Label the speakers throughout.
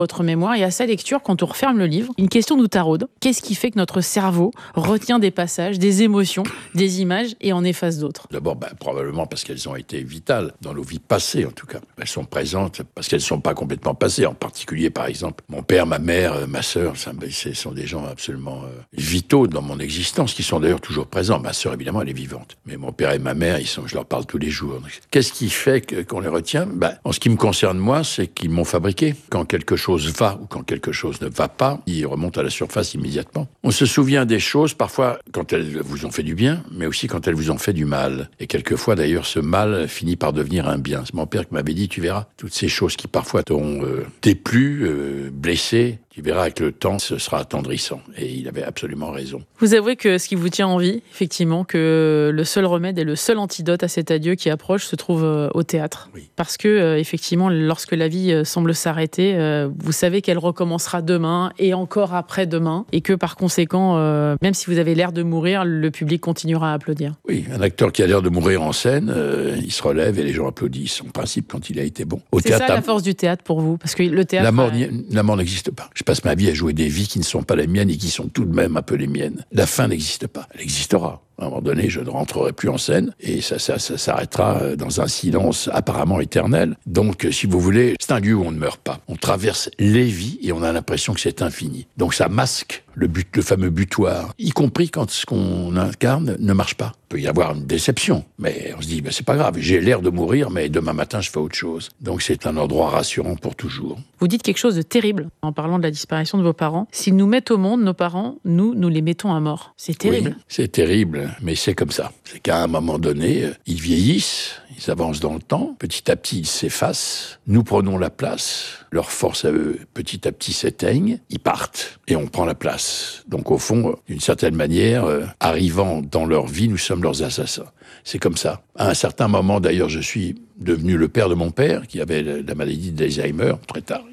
Speaker 1: votre mémoire et à sa lecture, quand on referme le livre, une question nous taraude. Qu'est-ce qui fait que notre cerveau retient des passages, des émotions, des images et en efface d'autres ?
Speaker 2: D'abord, probablement parce qu'elles ont été vitales dans nos vies passées, en tout cas. Elles sont présentes parce qu'elles ne sont pas complètement passées. En particulier, par exemple, mon père, ma mère, ma sœur, ce sont des gens absolument vitaux dans mon existence, qui sont d'ailleurs toujours présents. Ma sœur, évidemment, elle est vivante. Mais mon père et ma mère, je leur parle tous les jours. Qu'est-ce qui fait qu'on les retient ? En ce qui me concerne, moi, c'est qu'ils m'ont fabriqué. Quand quelque chose va ou quand quelque chose ne va pas, ils remontent à la surface immédiatement. On se souvient des choses, parfois, quand elles vous ont fait du bien, mais aussi quand elles vous ont fait du mal. Et quelquefois, d'ailleurs, ce mal finit par devenir un bien. C'est mon père qui m'avait dit, tu verras, toutes ces choses qui parfois t'ont déplu, blessé, tu verras avec le temps, ce sera attendrissant. Et il avait absolument raison.
Speaker 1: Vous avouez que ce qui vous tient en vie, effectivement, que le seul remède et le seul antidote à cet adieu qui approche se trouve au théâtre.
Speaker 2: Oui.
Speaker 1: Parce que, effectivement, lorsque la vie semble s'arrêter, vous savez qu'elle recommencera demain et encore après-demain. Et que, par conséquent, même si vous avez l'air de mourir, le public continuera à applaudir.
Speaker 2: Oui, un acteur qui a l'air de mourir en scène, il se relève et les gens applaudissent. En principe, quand il a été bon.
Speaker 1: C'est théâtre, ça la force du théâtre pour vous ? Parce que le théâtre...
Speaker 2: La mort n'existe pas. Je passe ma vie à jouer des vies qui ne sont pas les miennes et qui sont tout de même un peu les miennes. La fin n'existe pas. Elle existera. À un moment donné, je ne rentrerai plus en scène et ça s'arrêtera dans un silence apparemment éternel. Donc, si vous voulez, c'est un lieu où on ne meurt pas. On traverse les vies et on a l'impression que c'est infini. Donc, ça masque le fameux butoir, y compris quand ce qu'on incarne ne marche pas. Il peut y avoir une déception, mais on se dit, c'est pas grave, j'ai l'air de mourir, mais demain matin, je fais autre chose. Donc, c'est un endroit rassurant pour toujours.
Speaker 1: Vous dites quelque chose de terrible en parlant de la disparition de vos parents. S'ils nous mettent au monde, nos parents, nous les mettons à mort. C'est terrible.
Speaker 2: Oui, c'est terrible. Mais c'est comme ça. C'est qu'à un moment donné, ils vieillissent, ils avancent dans le temps, petit à petit ils s'effacent, nous prenons la place, leurs forces à eux petit à petit s'éteignent, ils partent et on prend la place. Donc au fond, d'une certaine manière, arrivant dans leur vie, nous sommes leurs assassins. C'est comme ça. À un certain moment, d'ailleurs, je suis devenu le père de mon père, qui avait la maladie d'Alzheimer, très tard,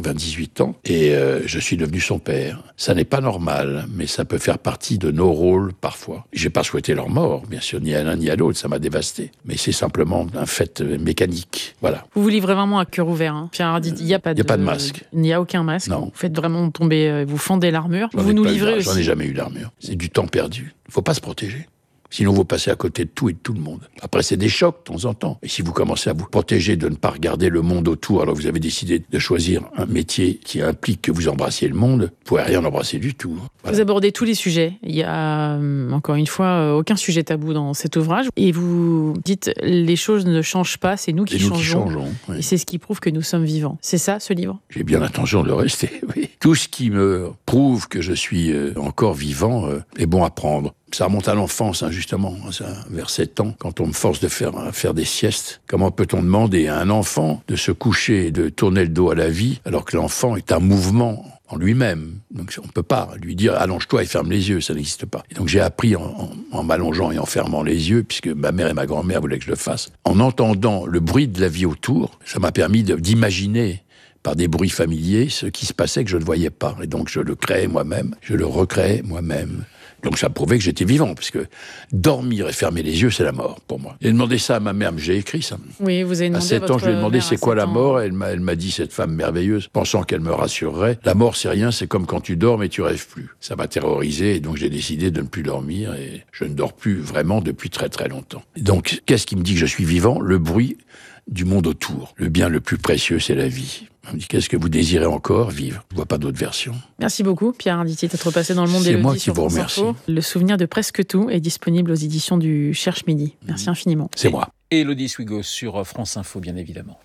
Speaker 2: 98 ans, et je suis devenu son père. Ça n'est pas normal, mais ça peut faire partie de nos rôles parfois. J'ai pas souhaité leur mort, bien sûr, ni à l'un ni à l'autre, ça m'a dévasté. Mais c'est simplement un fait mécanique, voilà.
Speaker 1: Vous vous livrez vraiment à cœur ouvert, hein. Pierre Arditi, il n'y a pas de
Speaker 2: masque.
Speaker 1: Il n'y a aucun masque.
Speaker 2: Non.
Speaker 1: Vous faites vraiment tomber, vous fendez l'armure. Vous nous livrez aussi.
Speaker 2: J'en ai jamais eu l'armure. C'est du temps perdu. Il faut pas se protéger. Sinon, vous passez à côté de tout et de tout le monde. Après, c'est des chocs de temps en temps. Et si vous commencez à vous protéger de ne pas regarder le monde autour, alors vous avez décidé de choisir un métier qui implique que vous embrassiez le monde, vous pouvez rien embrasser du tout. Voilà.
Speaker 1: Vous abordez tous les sujets. Il y a, encore une fois, aucun sujet tabou dans cet ouvrage. Et vous dites, les choses ne changent pas, c'est nous qui changeons.
Speaker 2: Oui.
Speaker 1: Et c'est ce qui prouve que nous sommes vivants. C'est ça, ce livre ?
Speaker 2: J'ai bien l'intention de le rester, oui. Tout ce qui me prouve que je suis encore vivant est bon à prendre. Ça remonte à l'enfance, justement, vers 7 ans, quand on me force de faire des siestes. Comment peut-on demander à un enfant de se coucher et de tourner le dos à la vie, alors que l'enfant est un mouvement en lui-même. Donc on ne peut pas lui dire « allonge-toi et ferme les yeux », ça n'existe pas. Et donc j'ai appris en m'allongeant et en fermant les yeux, puisque ma mère et ma grand-mère voulaient que je le fasse. En entendant le bruit de la vie autour, ça m'a permis d'imaginer par des bruits familiers ce qui se passait que je ne voyais pas. Et donc je le créais moi-même, je le recréais moi-même. Donc ça prouvait que j'étais vivant, parce que dormir et fermer les yeux, c'est la mort pour moi. J'ai demandé ça à ma mère, mais j'ai écrit ça.
Speaker 1: Oui, vous avez demandé
Speaker 2: à 7 ans, je lui ai demandé c'est quoi la mort. Elle m'a dit, cette femme merveilleuse, pensant qu'elle me rassurerait. La mort, c'est rien, c'est comme quand tu dors mais tu rêves plus. Ça m'a terrorisé, et donc j'ai décidé de ne plus dormir, et je ne dors plus vraiment depuis très très longtemps. Donc, qu'est-ce qui me dit que je suis vivant ? Le bruit du monde autour. Le bien le plus précieux, c'est la vie. On me dit, qu'est-ce que vous désirez encore ? Vivre. Je ne vois pas d'autre version.
Speaker 1: Merci beaucoup, Pierre Arditi, d'être passé dans le monde d'Élodie.
Speaker 2: C'est moi qui
Speaker 1: sur
Speaker 2: vous
Speaker 1: France
Speaker 2: remercie.
Speaker 1: Info. Le souvenir de presque tout est disponible aux éditions du Cherche Midi. Merci infiniment.
Speaker 2: C'est moi.
Speaker 3: Et Élodie Swigo sur France Info, bien évidemment.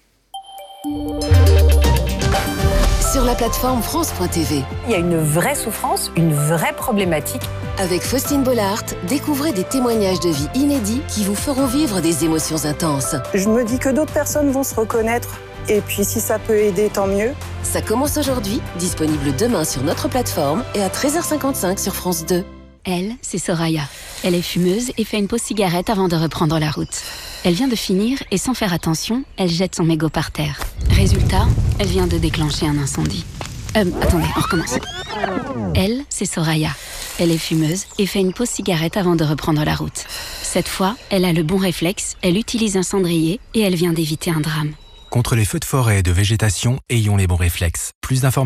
Speaker 4: Sur la plateforme France.tv.
Speaker 5: Il y a une vraie souffrance, une vraie problématique.
Speaker 4: Avec Faustine Bollard, découvrez des témoignages de vie inédits qui vous feront vivre des émotions intenses.
Speaker 6: Je me dis que d'autres personnes vont se reconnaître. Et puis si ça peut aider, tant mieux.
Speaker 4: Ça commence aujourd'hui, disponible demain sur notre plateforme et à 13h55 sur France 2.
Speaker 7: Elle, c'est Soraya. Elle est fumeuse et fait une pause cigarette avant de reprendre la route. Elle vient de finir et sans faire attention, elle jette son mégot par terre. Résultat, elle vient de déclencher un incendie. Attendez, on recommence. Elle, c'est Soraya. Elle est fumeuse et fait une pause cigarette avant de reprendre la route. Cette fois, elle a le bon réflexe, elle utilise un cendrier et elle vient d'éviter un drame.
Speaker 8: Contre les feux de forêt et de végétation, ayons les bons réflexes. Plus d'informations